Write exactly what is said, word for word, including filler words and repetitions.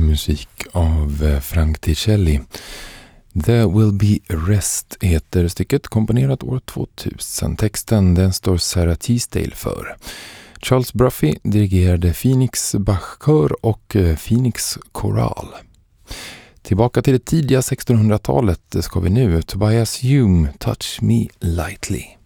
musik av Frank Ticelli. There Will Be Rest heter stycket, komponerat år tvåtusen. Texten den står Sarah Teasdale för. Charles Bruffy dirigerade Phoenix Bachkör och Phoenix Choral. Tillbaka till det tidiga sextonhundratalet ska vi nu. Tobias Hume, Touch Me Lightly.